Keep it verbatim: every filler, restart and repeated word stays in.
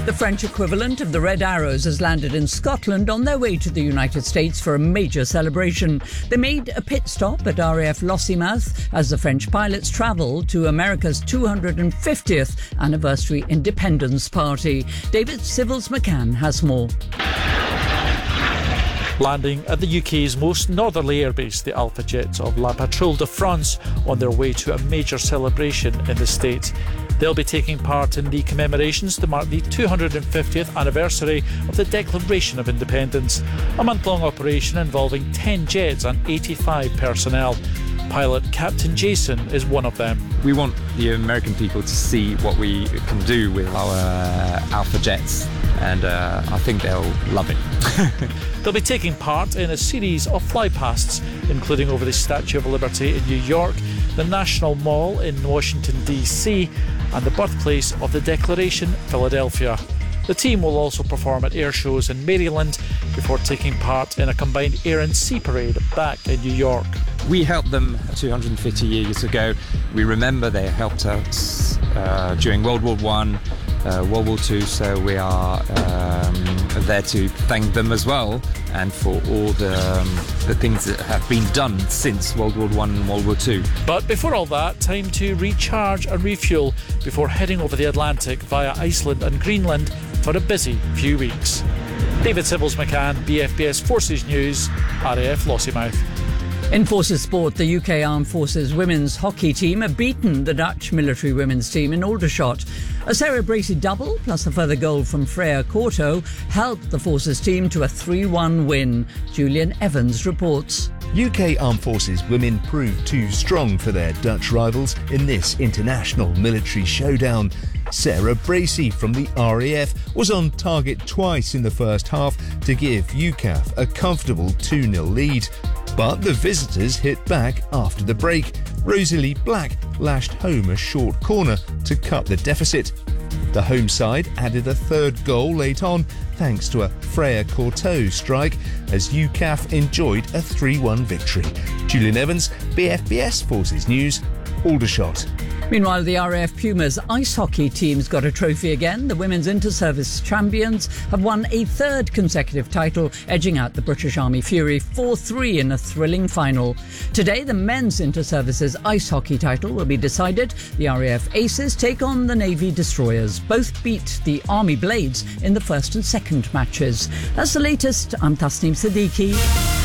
The French equivalent of the Red Arrows has landed in Scotland on their way to the United States for a major celebration. They made a pit stop at R A F Lossiemouth as the French pilots travelled to America's two hundred fiftieth anniversary Independence Party. David Civils-McCann has more. Landing at the U K's most northerly airbase, the Alpha Jets of La Patrouille de France, on their way to a major celebration in the States. They'll be taking part in the commemorations to mark the two hundred fiftieth anniversary of the Declaration of Independence, a month-long operation involving ten jets and eighty-five personnel. Pilot Captain Jason is one of them. We want the American people to see what we can do with our uh, Alpha Jets, and uh, I think they'll love it. They'll be taking part in a series of flypasts, including over the Statue of Liberty in New York, the National Mall in Washington, D C, and the birthplace of the Declaration, Philadelphia. The team will also perform at air shows in Maryland before taking part in a combined air and sea parade back in New York. We helped them two hundred fifty years ago. We remember they helped us uh, during World War One, uh, World War Two, so we are um, there to thank them as well, and for all the, um, the things that have been done since World War One and World War Two. But before all that, time to recharge and refuel before heading over the Atlantic via Iceland and Greenland for a busy few weeks. David Civils-McCann, B F B S Forces News, R A F Lossiemouth. In Forces Sport, the U K Armed Forces women's hockey team have beaten the Dutch military women's team in Aldershot. A Sarah Bracey double plus a further goal from Freya Corto helped the Forces team to a three one win. Julian Evans reports. U K Armed Forces women proved too strong for their Dutch rivals in this international military showdown. Sarah Bracey from the R A F was on target twice in the first half to give U C A F a comfortable two nil lead. But the visitors hit back after the break. Rosalie Black lashed home a short corner to cut the deficit. The home side added a third goal late on thanks to a Freya Corto strike as U C A F enjoyed a three one victory. Julian Evans, B F B S Forces News, Aldershot. Meanwhile, the R A F Pumas ice hockey team's got a trophy again. The women's inter-service champions have won a third consecutive title, edging out the British Army Fury four three in a thrilling final. Today, the men's inter-services ice hockey title will be decided. The R A F Aces take on the Navy Destroyers. Both beat the Army Blades in the first and second matches. That's the latest. I'm Tasneem Siddiqui.